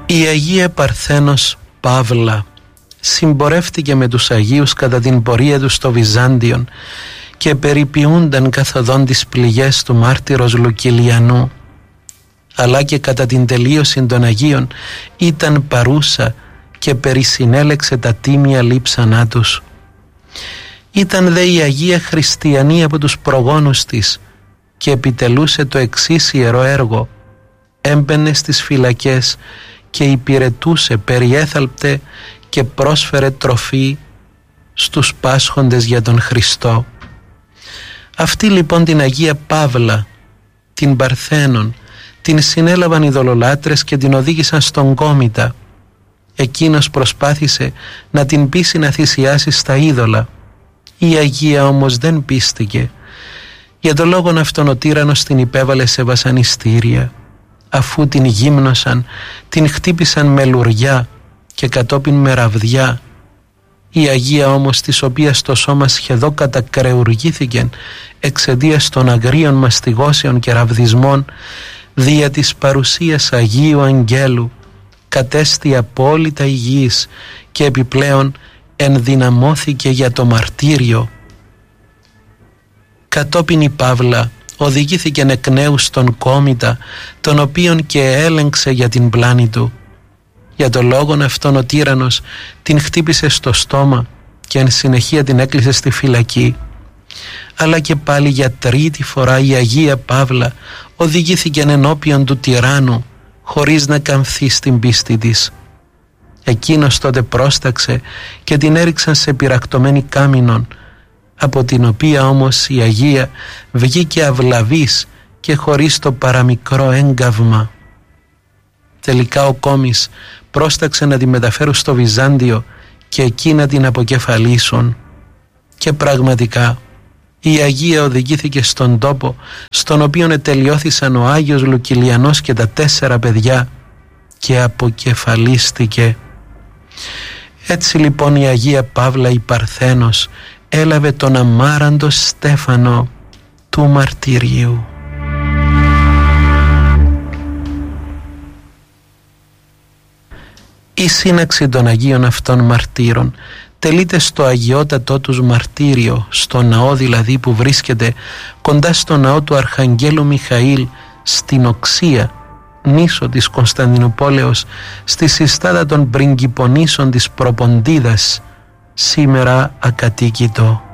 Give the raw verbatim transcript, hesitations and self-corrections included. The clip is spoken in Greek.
Η Αγία Παρθένος Παύλα συμπορεύτηκε με τους Αγίους κατά την πορεία τους στο Βυζάντιον και περιποιούνταν καθοδόν τις πληγές του μάρτυρος Λουκυλιανού, αλλά και κατά την τελείωση των Αγίων ήταν παρούσα και περισυνέλεξε τα τίμια λείψανά τους. Ήταν δε η Αγία Χριστιανή από τους προγόνους της και επιτελούσε το εξής ιερό έργο: έμπαινε στις φυλακές και υπηρετούσε, περιέθαλπτε και πρόσφερε τροφή στους πάσχοντες για τον Χριστό. Αυτή λοιπόν την Αγία Παύλα, την Παρθένον, την συνέλαβαν οι δολολάτρες και την οδήγησαν στον Κόμητα. Εκείνος προσπάθησε να την πείσει να θυσιάσει στα είδωλα. Η Αγία όμως δεν πίστηκε. Για τον λόγον αυτόν ο τύραννος την υπέβαλε σε βασανιστήρια. Αφού την γύμνωσαν, την χτύπησαν με λουριά και κατόπιν με ραβδιά. Η Αγία όμως, της οποίας το σώμα σχεδόν κατακρεουργήθηκε εξαιτίας των αγρίων μαστιγώσεων και ραβδισμών, δια της παρουσίας Αγίου Αγγέλου κατέστη απόλυτα υγιής και επιπλέον ενδυναμώθηκε για το μαρτύριο. Κατόπιν η Παύλα οδηγήθηκε εκ νέου στον Κόμητα, τον οποίον και έλεγξε για την πλάνη του. Για τον λόγον αυτόν ο τύραννος την χτύπησε στο στόμα και εν συνεχεία την έκλεισε στη φυλακή. Αλλά και πάλι για τρίτη φορά η Αγία Παύλα οδηγήθηκε ενώπιον του τυράννου χωρίς να καμφθεί στην πίστη της. Εκείνος τότε πρόσταξε και την έριξαν σε πυρακτωμένη κάμινον, από την οποία όμως η Αγία βγήκε αυλαβής και χωρίς το παραμικρό έγκαυμα. Τελικά ο κόμης πρόσταξε να τη μεταφέρουν στο Βυζάντιο και εκεί να την αποκεφαλίσουν. Και πραγματικά η Αγία οδηγήθηκε στον τόπο στον οποίο ετελειώθησαν ο Άγιος Λουκυλιανός και τα τέσσερα παιδιά και αποκεφαλίστηκε. Έτσι λοιπόν η Αγία Παύλα η Παρθένος έλαβε τον αμάραντο στέφανο του μαρτυρίου. Η σύναξη των Αγίων αυτών μαρτύρων τελείται στο αγιότατό τους μαρτύριο, στο ναό δηλαδή που βρίσκεται κοντά στο ναό του Αρχαγγέλου Μιχαήλ στην Οξία, νήσο της Κωνσταντινούπολεως, στη συστάδα των πριγκιπονήσων της Προποντίδας, σήμερα ακατοίκητο.